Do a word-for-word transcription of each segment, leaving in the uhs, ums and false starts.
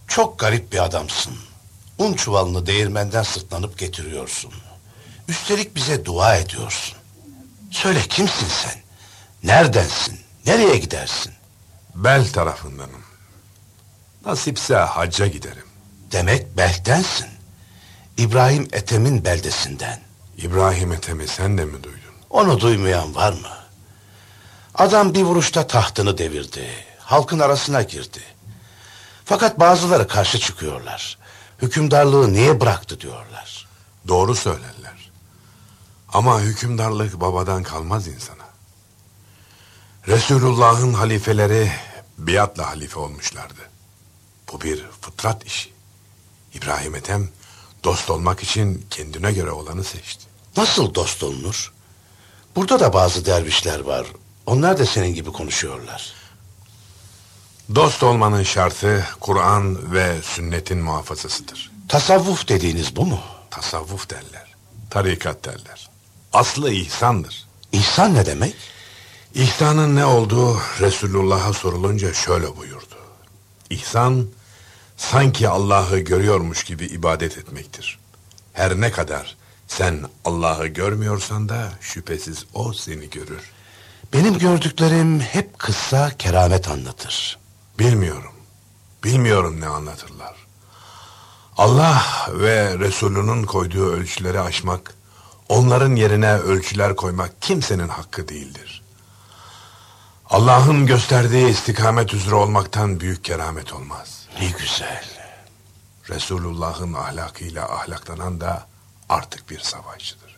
Çok garip bir adamsın. Un çuvalını değirmenden sırtlanıp getiriyorsun. Üstelik bize dua ediyorsun. Söyle, kimsin sen? Neredensin? Nereye gidersin? Bel tarafındanım. Nasipse hacca giderim. Demek Belh'tensin. İbrahim Ethem'in beldesinden. İbrahim Ethem'i sen de mi duydun? Onu duymayan var mı? Adam bir vuruşta tahtını devirdi. Halkın arasına girdi. Fakat bazıları karşı çıkıyorlar. Hükümdarlığı niye bıraktı diyorlar. Doğru söylerler. Ama hükümdarlık babadan kalmaz insana. Resulullah'ın halifeleri biatla halife olmuşlardı. Bu bir fıtrat işi. İbrahim Ethem dost olmak için kendine göre olanı seçti. Nasıl dost olunur? Burada da bazı dervişler var. Onlar da senin gibi konuşuyorlar. Dost olmanın şartı Kur'an ve sünnetin muhafazasıdır. Tasavvuf dediğiniz bu mu? Tasavvuf derler, tarikat derler. Aslı ihsandır. İhsan ne demek? İhsanın ne olduğu Resulullah'a sorulunca şöyle buyurdu. İhsan, sanki Allah'ı görüyormuş gibi ibadet etmektir. Her ne kadar sen Allah'ı görmüyorsan da şüphesiz O seni görür. Benim gördüklerim hep kıssa, keramet anlatır. Bilmiyorum, bilmiyorum ne anlatırlar. Allah ve Resulünün koyduğu ölçüleri aşmak, onların yerine ölçüler koymak kimsenin hakkı değildir. Allah'ın gösterdiği istikamet üzere olmaktan büyük keramet olmaz. Ne güzel. Resulullah'ın ahlakıyla ahlaklanan da artık bir savaşçıdır.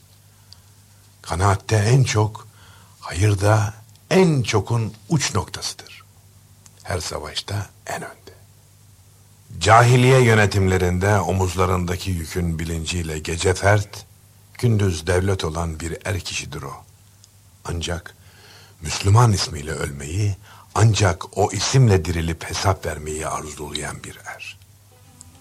Kanaatte en çok, hayırda en çokun uç noktasıdır. Her savaşta en önde. Cahiliye yönetimlerinde omuzlarındaki yükün bilinciyle gece fert, gündüz devlet olan bir er kişidir o. Ancak Müslüman ismiyle ölmeyi, ancak o isimle dirilip hesap vermeyi arzulayan bir er.